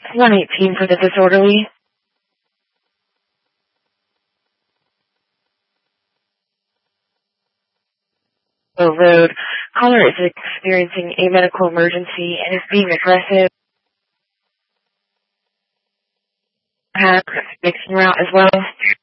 118 for the disorderly. Road. Caller is experiencing a medical emergency and is being aggressive. Has mixing route as well.